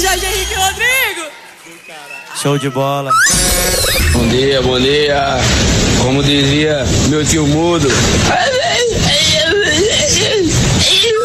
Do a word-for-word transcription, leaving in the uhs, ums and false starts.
Jorge Henrique Rodrigo. Show de bola. Bom dia, bom dia. Como dizia meu tio Mudo.